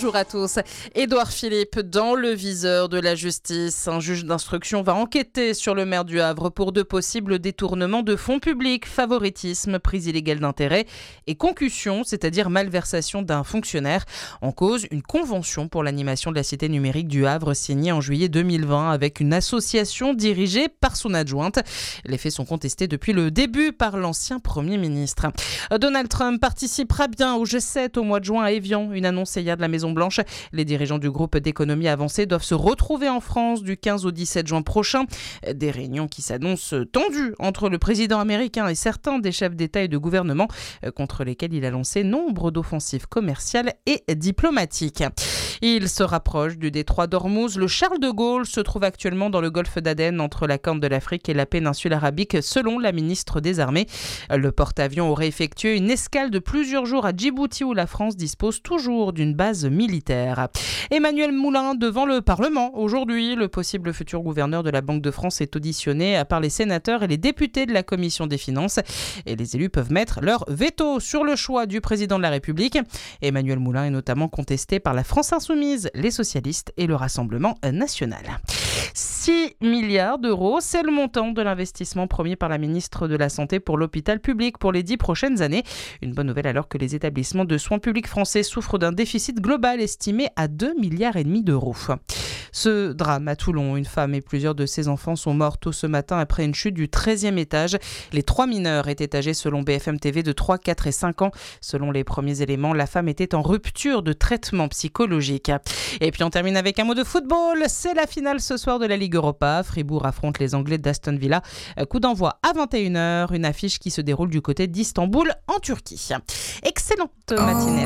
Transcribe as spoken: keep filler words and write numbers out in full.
Bonjour à tous. Édouard Philippe dans le viseur de la justice. Un juge d'instruction va enquêter sur le maire du Havre pour de possibles détournements de fonds publics, favoritisme, prise illégale d'intérêt et concussion, c'est-à-dire malversation d'un fonctionnaire. En cause, une convention pour l'animation de la cité numérique du Havre signée en juillet deux mille vingt avec une association dirigée par son adjointe. Les faits sont contestés depuis le début par l'ancien Premier ministre. Donald Trump participera bien au G sept au mois de juin à Évian. Une annonce hier de la Maison-Blanche. Les dirigeants du groupe d'économie avancée doivent se retrouver en France du quinze au dix-sept juin prochain. Des réunions qui s'annoncent tendues entre le président américain et certains des chefs d'État et de gouvernement contre lesquels il a lancé nombre d'offensives commerciales et diplomatiques. Il se rapproche du détroit d'Ormuz. Le Charles de Gaulle se trouve actuellement dans le golfe d'Aden entre la Corne de l'Afrique et la péninsule arabique selon la ministre des Armées. Le porte-avions aurait effectué une escale de plusieurs jours à Djibouti où la France dispose toujours d'une base militaire. Emmanuel Moulin devant le Parlement. Aujourd'hui, le possible futur gouverneur de la Banque de France est auditionné par les sénateurs et les députés de la Commission des Finances. Et les élus peuvent mettre leur veto sur le choix du président de la République. Emmanuel Moulin est notamment contesté par la France Insoumise, les socialistes et le Rassemblement national. six milliards d'euros, c'est le montant de l'investissement promis par la ministre de la Santé pour l'hôpital public pour les dix prochaines années. Une bonne nouvelle alors que les établissements de soins publics français souffrent d'un déficit global estimé à deux milliards et demi d'euros. Ce drame à Toulon, une femme et plusieurs de ses enfants sont morts tôt ce matin après une chute du treizième étage. Les trois mineurs étaient âgés selon B F M T V de trois, quatre et cinq ans. Selon les premiers éléments, la femme était en rupture de traitement psychologique. Et puis on termine avec un mot de football. C'est la finale ce soir de la Ligue Europa. Fribourg affronte les Anglais d'Aston Villa. Coup d'envoi à vingt et une heures. Une affiche qui se déroule du côté d'Istanbul en Turquie. Excellente matinée.